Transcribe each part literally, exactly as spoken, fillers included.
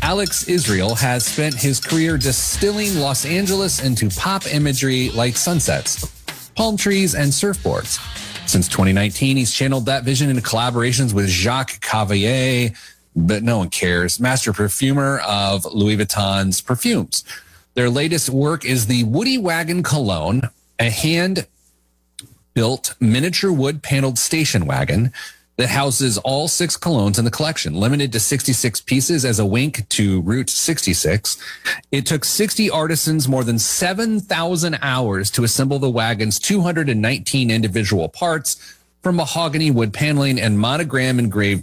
Alex Israel has spent his career distilling Los Angeles into pop imagery like sunsets, palm trees, and surfboards. Since twenty nineteen, he's channeled that vision into collaborations with Jacques Cavallier, but no one cares, master perfumer of Louis Vuitton's perfumes. Their latest work is the Woody Wagon Cologne, a hand-built miniature wood-paneled station wagon that houses all six colognes in the collection, limited to sixty-six pieces as a wink to Route sixty-six. It took sixty artisans more than seven thousand hours to assemble the wagon's two hundred nineteen individual parts, from mahogany wood paneling and monogram engraved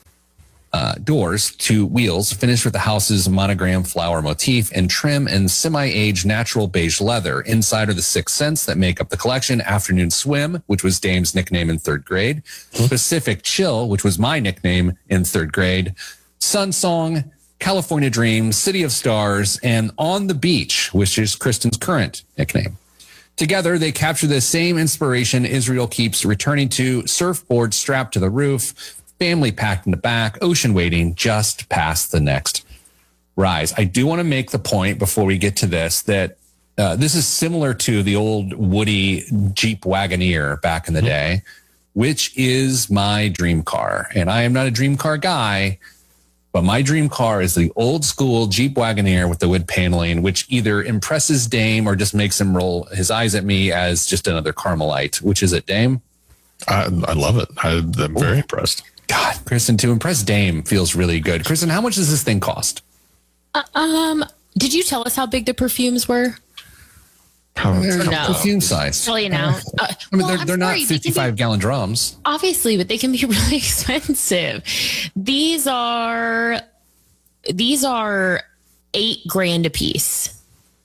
uh, doors to wheels, finished with the house's monogram flower motif and trim and semi-aged natural beige leather. Inside are the six scents that make up the collection: Afternoon Swim, which was Dame's nickname in third grade; Pacific Chill, which was my nickname in third grade; Sun Song, California Dream, City of Stars, and On the Beach, which is Kristen's current nickname. Together, they capture the same inspiration Israel keeps returning to: surfboard strapped to the roof, family packed in the back, ocean waiting just past the next rise. I do want to make the point before we get to this that uh, this is similar to the old Woody Jeep Wagoneer back in the mm-hmm. day, which is my dream car. And I am not a dream car guy, but my dream car is the old school Jeep Wagoneer with the wood paneling, which either impresses Dame or just makes him roll his eyes at me as just another Carmelite. Which is it, Dame? I, I love it. I, I'm very Ooh. impressed. God, Kristen, to impress Dame feels really good. Kristen, how much does this thing cost? Uh, um, did you tell us how big the perfumes were? How, no. Perfume size. Tell you now. Uh, I mean, well, they're, they're not fifty-five gallon drums. Obviously, but they can be really expensive. These are, these are eight grand a piece.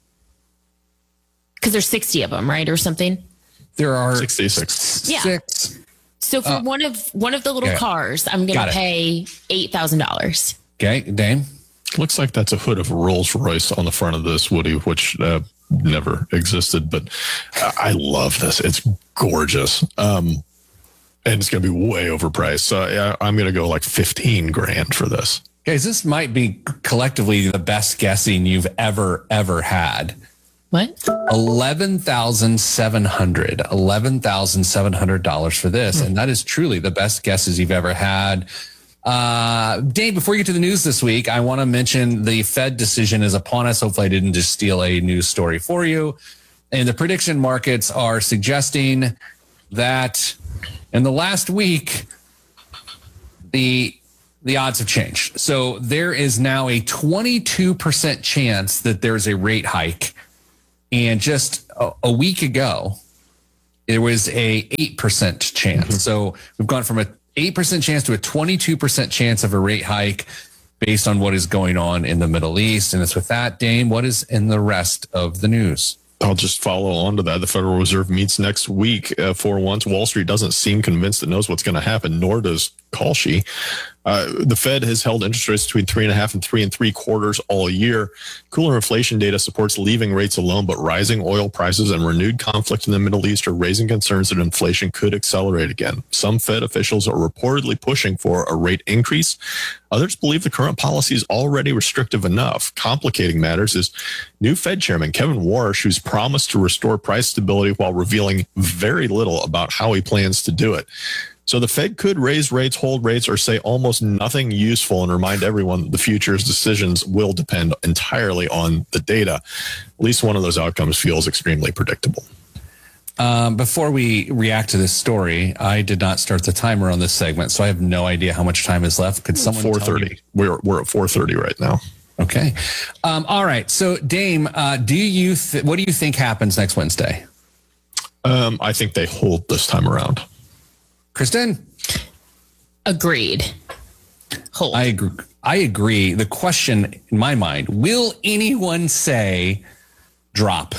Because there's sixty of them, right? Or something? There are sixty-six. Yeah. Six. So for uh, one of one of the little okay. cars, I'm going to pay eight thousand dollars. Okay, Dame? Looks like that's a hood of Rolls Royce on the front of this, Woody, which uh, never existed. But I love this. It's gorgeous. Um, and it's going to be way overpriced. So yeah, I'm going to go like fifteen grand for this. Guys, this might be collectively the best guessing you've ever, ever had. What? eleven thousand seven hundred dollars. eleven thousand seven hundred dollars for this. Hmm. And that is truly the best guesses you've ever had. Uh, Dave, before you get to the news this week, I want to mention the Fed decision is upon us. Hopefully I didn't just steal a news story for you. And the prediction markets are suggesting that in the last week, the the odds have changed. So there is now a twenty-two percent chance that there's a rate hike. And just a, a week ago, there was a eight percent chance. Mm-hmm. So we've gone from a eight percent chance to a twenty-two percent chance of a rate hike based on what is going on in the Middle East. And it's with that, Dame, what is in the rest of the news? I'll just follow on to that. The Federal Reserve meets next week. Uh, for once, Wall Street doesn't seem convinced it knows what's going to happen, nor does Kalshi. Uh, the Fed has held interest rates between three and a half and three and three quarters all year. Cooler inflation data supports leaving rates alone, but rising oil prices and renewed conflict in the Middle East are raising concerns that inflation could accelerate again. Some Fed officials are reportedly pushing for a rate increase. Others believe the current policy is already restrictive enough. Complicating matters is new Fed Chairman Kevin Warsh, who's promised to restore price stability while revealing very little about how he plans to do it. So the Fed could raise rates, hold rates, or say almost nothing useful and remind everyone that the future's decisions will depend entirely on the data. At least one of those outcomes feels extremely predictable. Um, before we react to this story, I did not start the timer on this segment, so I have no idea how much time is left. Could someone four thirty. We're we're at four thirty right now. Okay. Um, all right. So, Dame, uh, do you th- what do you think happens next Wednesday? Um, I think they hold this time around. Kristen? Agreed. Hold. I agree. I agree. The question in my mind, will anyone say drop?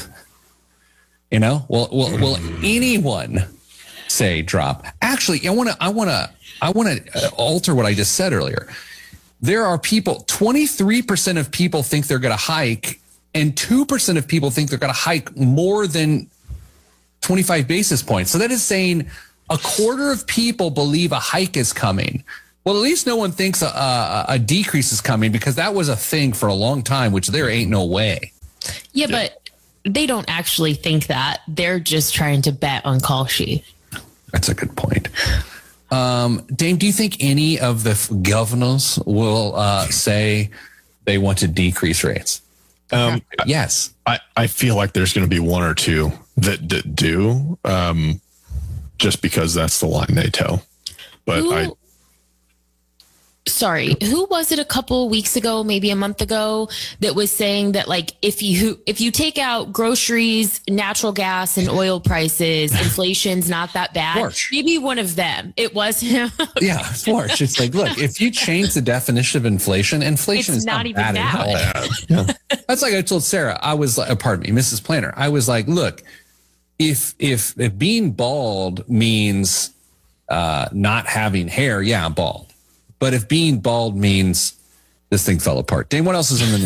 You know, will will, will anyone say drop? Actually, I want to I want to I want to alter what I just said earlier. There are people, twenty-three percent of people think they're going to hike, and two percent of people think they're going to hike more than twenty-five basis points. So that is saying a quarter of people believe a hike is coming. Well, at least no one thinks a, a, a decrease is coming, because that was a thing for a long time, which there ain't no way. Yeah, yeah. But they don't actually think that. They're just trying to bet on Kalshi. That's a good point. Um, Dame, do you think any of the governors will uh, say they want to decrease rates? Um, yes. I, I feel like there's going to be one or two that, that do, um, just because that's the line they toe. But Ooh. I... Sorry, who was it a couple weeks ago, maybe a month ago, that was saying that, like, if you if you take out groceries, natural gas, and oil prices, inflation's not that bad? Forge. Maybe one of them. It was him. Okay. Yeah, Forge. It's like, look, if you change the definition of inflation, inflation It's is not, not even bad at all. bad. Yeah. That's like I told Sarah. I was like, pardon me, Missus Planner. I was like, look, if if if being bald means uh, not having hair, yeah, I'm bald. But if being bald means this thing fell apart. Dane, what else is in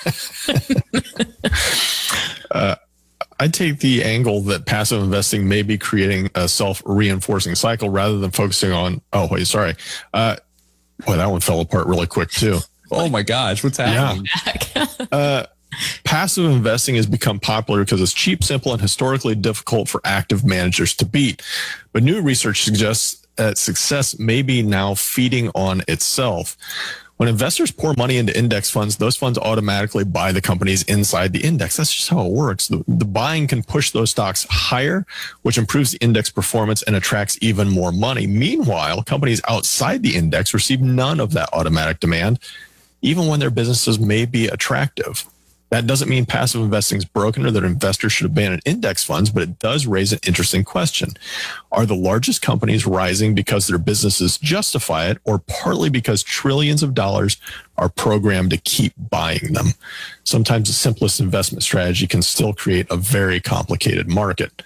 the news? uh, I take the angle that passive investing may be creating a self-reinforcing cycle rather than focusing on, oh, wait, sorry. Uh, boy, that one fell apart really quick, too. Oh, my gosh. What's happening? Yeah. uh, passive investing has become popular because it's cheap, simple, and historically difficult for active managers to beat. But new research suggests that success may be now feeding on itself. When investors pour money into index funds, those funds automatically buy the companies inside the index. That's just how it works. The, the buying can push those stocks higher, which improves the index performance and attracts even more money. Meanwhile, companies outside the index receive none of that automatic demand, even when their businesses may be attractive. That doesn't mean passive investing is broken or that investors should abandon index funds, but it does raise an interesting question. Are the largest companies rising because their businesses justify it, or partly because trillions of dollars are programmed to keep buying them? Sometimes the simplest investment strategy can still create a very complicated market.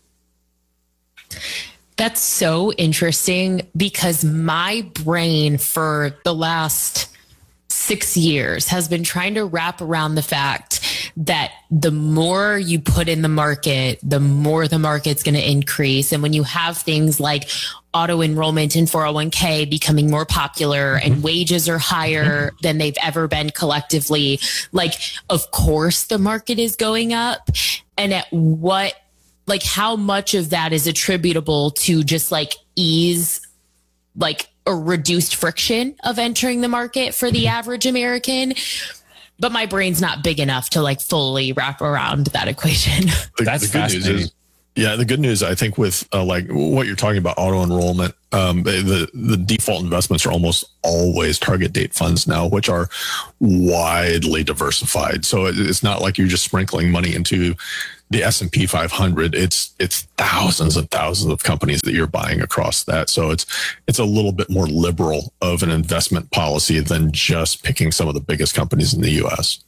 That's so interesting, because my brain for the last six years has been trying to wrap around the fact that the more you put in the market, the more the market's going to increase. And when you have things like auto enrollment in four oh one k becoming more popular and wages are higher than they've ever been collectively, like, of course the market is going up. And at what, like, how much of that is attributable to just like ease, like, a reduced friction of entering the market for the average American? But my brain's not big enough to like fully wrap around that equation. The, That's the good news is, yeah, the good news, I think, with uh, like what you're talking about, auto enrollment, um, the the default investments are almost always target date funds now, which are widely diversified. So it, it's not like you're just sprinkling money into the S and P five hundred. It's it's thousands and thousands of companies that you're buying across that. So it's it's a little bit more liberal of an investment policy than just picking some of the biggest companies in the U S.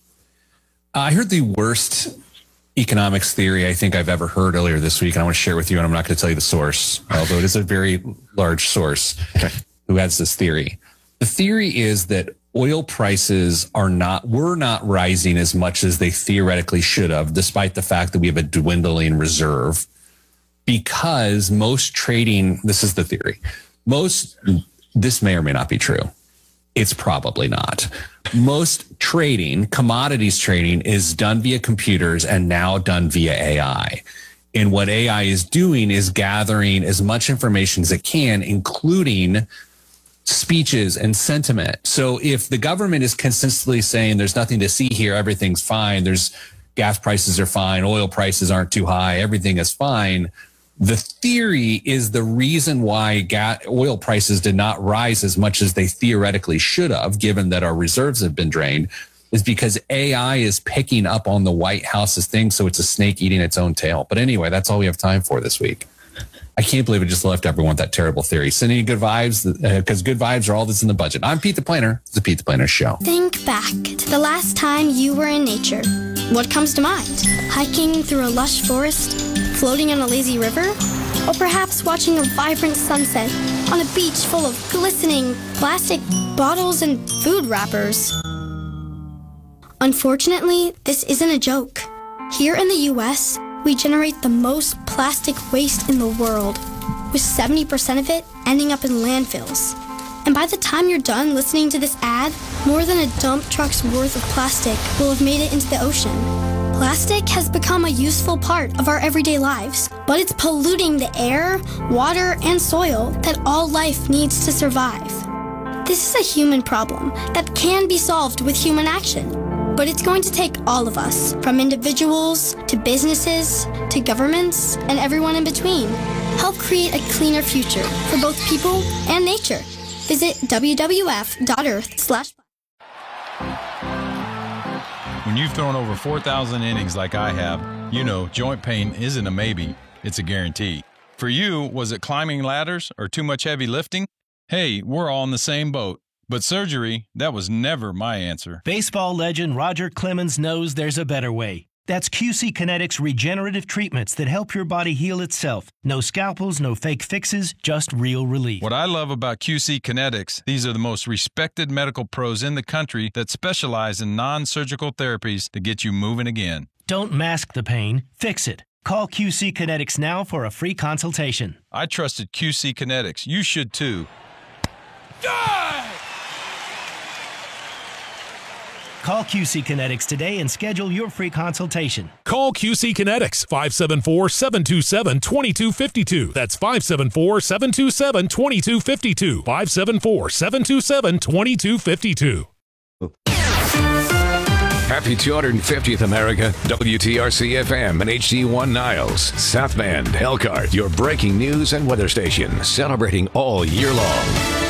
I heard the worst economics theory I think I've ever heard earlier this week, and I want to share it with you, and I'm not going to tell you the source, although it is a very large source okay. who has this theory. The theory is that oil prices are not, were not rising as much as they theoretically should have, despite the fact that we have a dwindling reserve, because most trading, this is the theory, most, this may or may not be true. It's probably not. Most trading, commodities trading, is done via computers and now done via A I. And what A I is doing is gathering as much information as it can, including speeches and sentiment. So if the government is consistently saying there's nothing to see here, everything's fine, there's gas prices are fine, oil prices aren't too high, everything is fine, the theory is the reason why gas, oil prices did not rise as much as they theoretically should have, given that our reserves have been drained, is because A I is picking up on the White House's thing, so it's a snake eating its own tail. But anyway, that's all we have time for this week. I can't believe it just left everyone with that terrible theory. Sending you good vibes, because uh, good vibes are all that's in the budget. I'm Pete the Planner. It's the Pete the Planner Show. Think back to the last time you were in nature. What comes to mind? Hiking through a lush forest? Floating on a lazy river? Or perhaps watching a vibrant sunset on a beach full of glistening plastic bottles and food wrappers? Unfortunately, this isn't a joke. Here in the U S, we generate the most plastic waste in the world, with seventy percent of it ending up in landfills. And by the time you're done listening to this ad, more than a dump truck's worth of plastic will have made it into the ocean. Plastic has become a useful part of our everyday lives, but it's polluting the air, water, and soil that all life needs to survive. This is a human problem that can be solved with human action, but it's going to take all of us, from individuals to businesses to governments and everyone in between. Help create a cleaner future for both people and nature. Visit w w f dot earth slash When you've thrown over four thousand innings like I have, you know joint pain isn't a maybe, it's a guarantee. For you, was it climbing ladders or too much heavy lifting? Hey, we're all in the same boat. But surgery, that was never my answer. Baseball legend Roger Clemens knows there's a better way. That's Q C Kinetics regenerative treatments that help your body heal itself. No scalpels, no fake fixes, just real relief. What I love about Q C Kinetics, these are the most respected medical pros in the country that specialize in non-surgical therapies to get you moving again. Don't mask the pain, fix it. Call Q C Kinetics now for a free consultation. I trusted Q C Kinetics. You should too. Call Q C Kinetics today and schedule your free consultation. Call Q C Kinetics, five seven four, seven two seven, two two five two. That's five seven four, seven two seven, two two five two. five seven four, seven two seven, two two five two. Happy two hundred fiftieth, America. W T R C F M and H D one Niles, South Bend, Elkhart, your breaking news and weather station, celebrating all year long.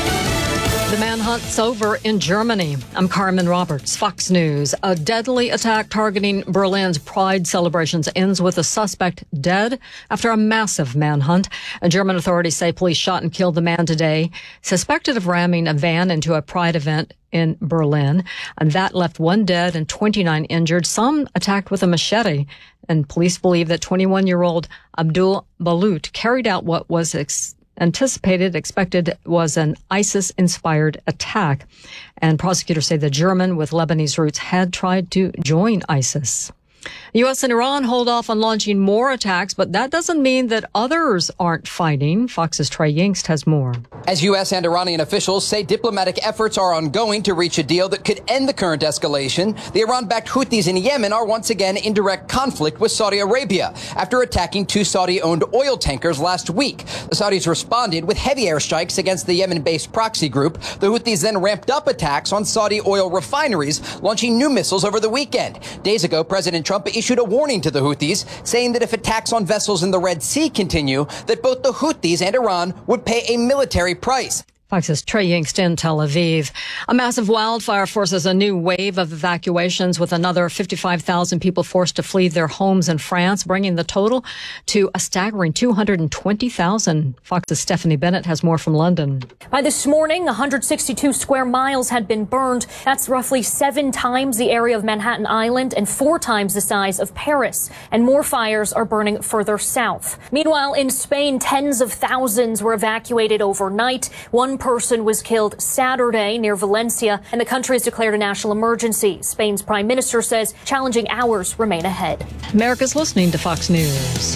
The manhunt's over in Germany. I'm Carmen Roberts, Fox News. A deadly attack targeting Berlin's Pride celebrations ends with a suspect dead after a massive manhunt. And German authorities say police shot and killed the man today, suspected of ramming a van into a Pride event in Berlin. And that left one dead and twenty-nine injured, some attacked with a machete. And police believe that twenty-one-year-old Abdul Balut carried out what was ex- anticipated, expected was an ISIS-inspired attack. And prosecutors say the German with Lebanese roots had tried to join ISIS. The U S and Iran hold off on launching more attacks, but that doesn't mean that others aren't fighting. Fox's Trey Yingst has more. As U S and Iranian officials say diplomatic efforts are ongoing to reach a deal that could end the current escalation, the Iran-backed Houthis in Yemen are once again in direct conflict with Saudi Arabia after attacking two Saudi-owned oil tankers last week. The Saudis responded with heavy airstrikes against the Yemen-based proxy group. The Houthis then ramped up attacks on Saudi oil refineries, launching new missiles over the weekend. Days ago, President Trump issued a warning to the Houthis, saying that if attacks on vessels in the Red Sea continue, that both the Houthis and Iran would pay a military price. Fox's Trey Yingst in Tel Aviv. A massive wildfire forces a new wave of evacuations, with another fifty-five thousand people forced to flee their homes in France, bringing the total to a staggering two hundred twenty thousand. Fox's Stephanie Bennett has more from London. By this morning, one hundred sixty-two square miles had been burned. That's roughly seven times the area of Manhattan Island and four times the size of Paris. And more fires are burning further south. Meanwhile, in Spain, tens of thousands were evacuated overnight. One person was killed Saturday near Valencia, and the country has declared a national emergency. Spain's prime minister says challenging hours remain ahead. America's listening to Fox News.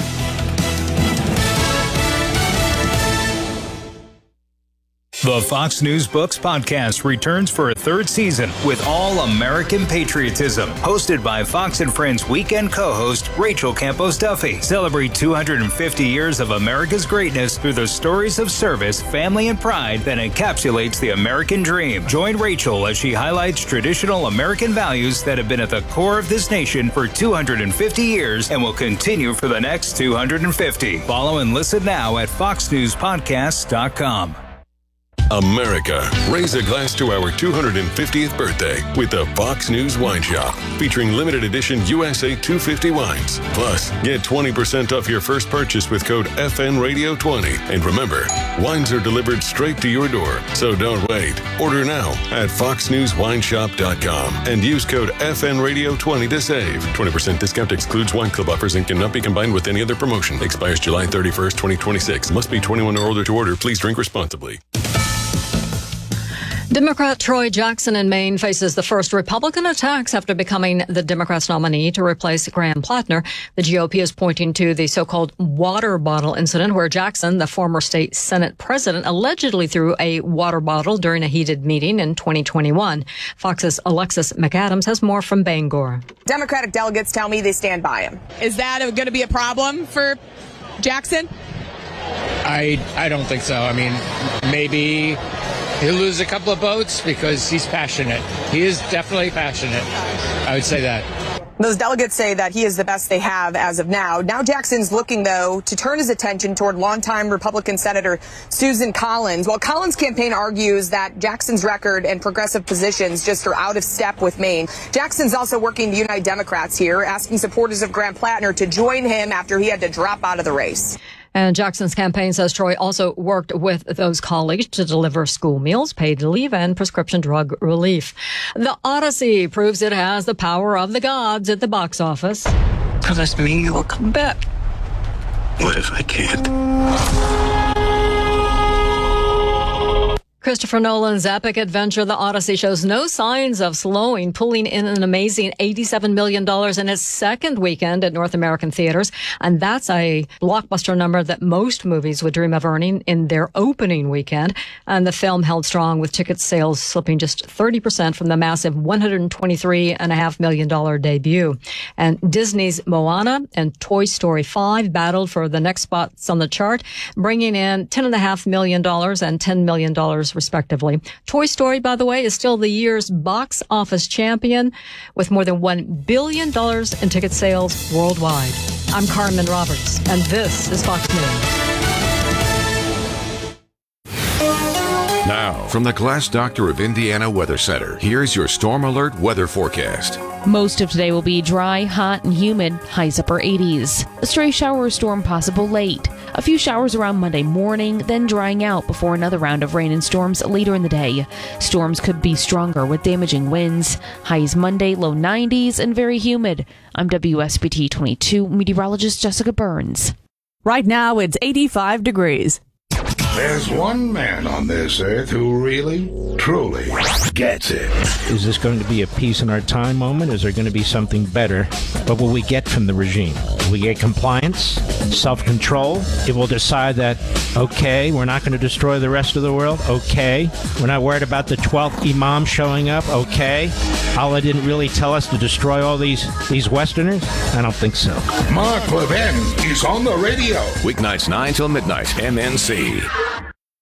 The Fox News Books podcast returns for a third season with All American Patriotism, hosted by Fox and Friends weekend co-host Rachel Campos Duffy. Celebrate two hundred fifty years of America's greatness through the stories of service, family, and pride that encapsulates the American dream. Join Rachel as she highlights traditional American values that have been at the core of this nation for two hundred fifty years and will continue for the next two hundred fifty. Follow and listen now at fox news podcasts dot com. America, raise a glass to our two hundred fiftieth birthday with the Fox News Wine Shop, featuring limited edition U S A two fifty wines. Plus, get twenty percent off your first purchase with code F N Radio twenty. And remember, wines are delivered straight to your door, so don't wait. Order now at fox news wine shop dot com and use code F N Radio twenty to save. twenty percent discount excludes wine club offers and cannot be combined with any other promotion. Expires July thirty-first, twenty twenty-six. Must be twenty-one or older to order. Please drink responsibly. Democrat Troy Jackson in Maine faces the first Republican attacks after becoming the Democrats' nominee to replace Graham Plattner. The G O P is pointing to the so-called water bottle incident where Jackson, the former state Senate president, allegedly threw a water bottle during a heated meeting in twenty twenty-one. Fox's Alexis McAdams has more from Bangor. Democratic delegates tell me they stand by him. Is that going to be a problem for Jackson? I I don't think so. I mean, maybe he'll lose a couple of votes because he's passionate. He is definitely passionate. I would say that. Those delegates say that he is the best they have as of now. Now Jackson's looking, though, to turn his attention toward longtime Republican Senator Susan Collins. While Collins' campaign argues that Jackson's record and progressive positions just are out of step with Maine, Jackson's also working to unite Democrats here, asking supporters of Graham Plattner to join him after he had to drop out of the race. And Jackson's campaign says Troy also worked with those colleagues to deliver school meals, paid leave, and prescription drug relief. The Odyssey proves it has the power of the gods at the box office. Does this mean you will come back? What if I can't? Christopher Nolan's epic adventure, The Odyssey, shows no signs of slowing, pulling in an amazing eighty-seven million dollars in its second weekend at North American theaters. And that's a blockbuster number that most movies would dream of earning in their opening weekend. And the film held strong, with ticket sales slipping just thirty percent from the massive one hundred twenty-three point five million dollars debut. And Disney's Moana and Toy Story five battled for the next spots on the chart, bringing in ten point five million dollars and ten million dollars respectively. Toy Story, by the way, is still the year's box office champion with more than one billion dollars in ticket sales worldwide. I'm Carmen Roberts, and this is Fox News. Now, from the Glass Doctor of Indiana Weather Center, here's your Storm Alert weather forecast. Most of today will be dry, hot, and humid, highs upper eighties. A stray shower or storm possible late. A few showers around Monday morning, then drying out before another round of rain and storms later in the day. Storms could be stronger with damaging winds. Highs Monday, low nineties, and very humid. I'm W S B T twenty-two meteorologist Jessica Burns. Right now, it's eighty-five degrees. There's one man on this earth who really, truly gets it. Is this going to be a peace in our time moment? Is there going to be something better? What will we get from the regime? Will we get compliance, self-control? It will decide that, okay, we're not going to destroy the rest of the world. Okay. We're not worried about the twelfth imam showing up. Okay. Allah didn't really tell us to destroy all these, these Westerners? I don't think so. Mark Levin is on the radio. Weeknights nine till midnight, M N C.